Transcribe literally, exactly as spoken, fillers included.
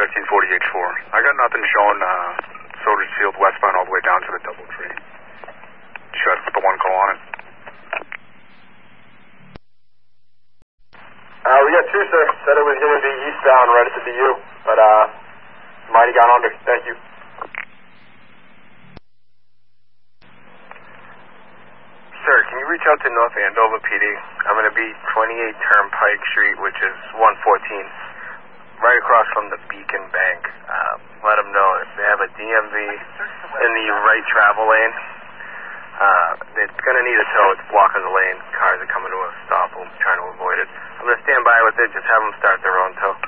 thirteen forty-eight four. I got nothing showing uh, Soldiers Field westbound all the way down to the Doubletree. Should I put the one call on it? Uh, we got two, sir. Said it was going to be eastbound right at the B U, but uh, might have gone under. Thank you. Sir, can you reach out to North Andover P D? I'm going to be twenty-eight Turnpike Street, which is one fourteen, right across from the Beacon Bank. Uh, let them know if they have a D M V in the right travel lane. Uh, it's going to need a tow. It's blocking the lane. Cars are coming to a stop. I'm trying to avoid it. I'm going to stand by with it. Just have them start their own tow.